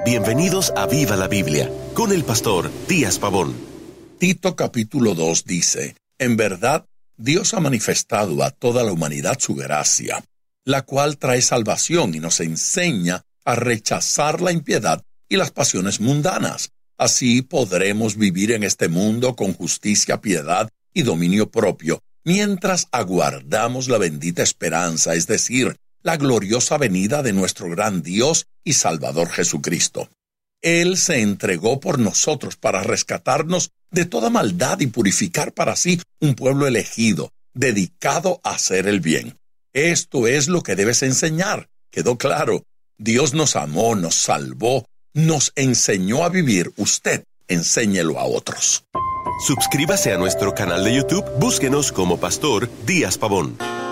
Bienvenidos a Viva la Biblia, con el pastor Díaz Pavón. Tito capítulo 2 dice: En verdad, Dios ha manifestado a toda la humanidad su gracia, la cual trae salvación y nos enseña a rechazar la impiedad y las pasiones mundanas. Así podremos vivir en este mundo con justicia, piedad y dominio propio, mientras aguardamos la bendita esperanza, es decir, la gloriosa venida de nuestro gran Dios y Salvador Jesucristo. Él se entregó por nosotros para rescatarnos de toda maldad y purificar para sí un pueblo elegido, dedicado a hacer el bien. Esto es lo que debes enseñar. ¿Quedó claro? Dios nos amó, nos salvó, nos enseñó a vivir. Usted enséñelo a otros. Suscríbase a nuestro canal de YouTube. Búsquenos como Pastor Díaz Pavón.